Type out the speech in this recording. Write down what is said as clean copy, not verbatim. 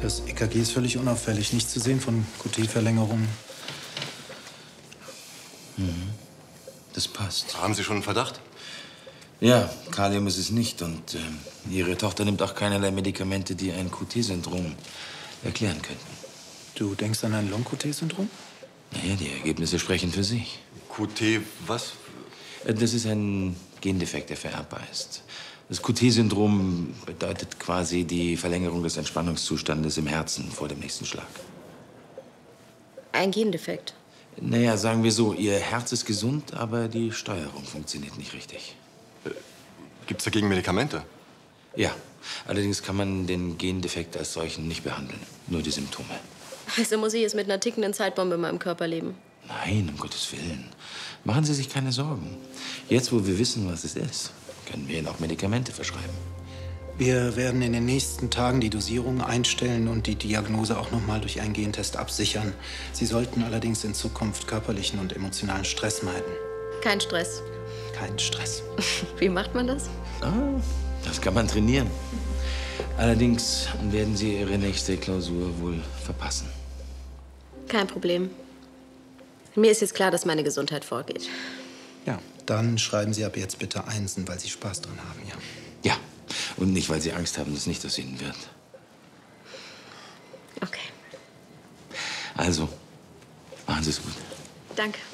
Das EKG ist völlig unauffällig. Nichts zu sehen von QT-Verlängerungen. Das passt. Haben Sie schon einen Verdacht? Ja, Kalium ist es nicht. Und Ihre Tochter nimmt auch keinerlei Medikamente, die ein QT-Syndrom erklären könnten. Du denkst an ein Long-QT-Syndrom? Naja, die Ergebnisse sprechen für sich. QT, was? Das ist ein Gendefekt, der vererbbar ist. Das QT-Syndrom bedeutet quasi die Verlängerung des Entspannungszustandes im Herzen vor dem nächsten Schlag. Ein Gendefekt. Naja, sagen wir so, Ihr Herz ist gesund, aber die Steuerung funktioniert nicht richtig. Gibt's dagegen Medikamente? Ja, allerdings kann man den Gendefekt als solchen nicht behandeln, nur die Symptome. Also muss ich jetzt mit einer tickenden Zeitbombe in meinem Körper leben? Nein, um Gottes Willen. Machen Sie sich keine Sorgen. Jetzt, wo wir wissen, was es ist, können wir Ihnen auch Medikamente verschreiben. Wir werden in den nächsten Tagen die Dosierung einstellen und die Diagnose auch noch mal durch einen Gentest absichern. Sie sollten allerdings in Zukunft körperlichen und emotionalen Stress meiden. Kein Stress. Kein Stress. Wie macht man das? Das kann man trainieren. Allerdings werden Sie Ihre nächste Klausur wohl verpassen. Kein Problem. Mir ist jetzt klar, dass meine Gesundheit vorgeht. Ja, dann schreiben Sie ab jetzt bitte Einsen, weil Sie Spaß dran haben, ja? Ja, und nicht, weil Sie Angst haben, dass nicht aus Ihnen wird. Okay. Also, machen Sie es gut. Danke.